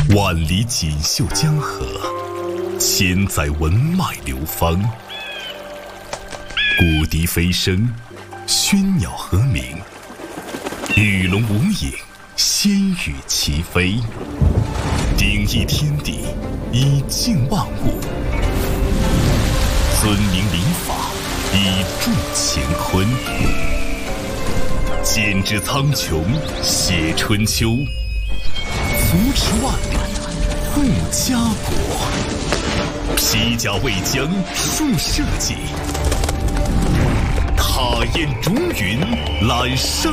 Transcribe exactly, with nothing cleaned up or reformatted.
万里锦绣江河，千载文脉流芳。古笛飞声，喧鸟和鸣，鱼龙无影，仙羽齐飞。鼎益天地，以静万物；尊明礼法，以助乾坤。剪纸苍穹，写春秋，扶持万里，护家国。披甲为将，树社稷；踏雁逐云，揽山